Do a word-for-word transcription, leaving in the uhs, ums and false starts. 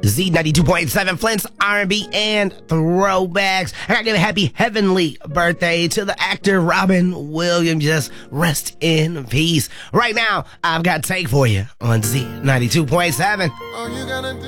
Z ninety-two point seven, Flint's R and B and throwbacks. I gotta give a happy heavenly birthday to the actor Robin Williams. Just rest in peace. Right now, I've got Take for you on Z ninety-two point seven. All you gotta do